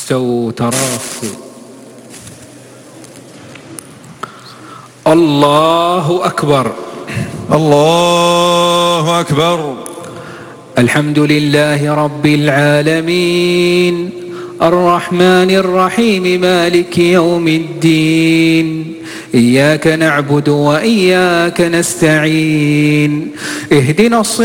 استووا تراصوا. الله أكبر. الله أكبر. الحمد لله رب العالمين الرحمن الرحيم مالك يوم الدين إياك نعبد وإياك نستعين اهدنا الصراط